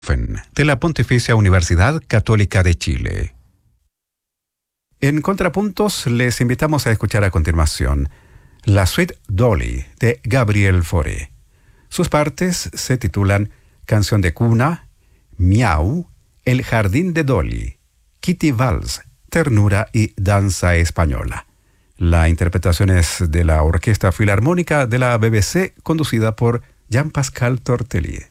de la Pontificia Universidad Católica de Chile. En Contrapuntos les invitamos a escuchar a continuación la suite Dolly de Gabriel Fauré. Sus partes se titulan Canción de Cuna, Miau, El Jardín de Dolly, Kitty Vals, Ternura y Danza Española. La interpretación es de la Orquesta Filarmónica de la BBC, conducida por Jean-Pascal Tortelier.